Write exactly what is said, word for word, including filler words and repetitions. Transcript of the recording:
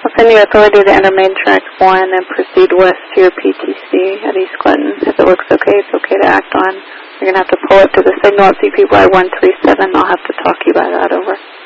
I'll send you authority to enter main track one and proceed west to your P T C at East Clinton. If it looks okay, it's okay to act on. You're going to have to pull up to the signal at C P Y one three seven. I'll have to talk you by that. Over.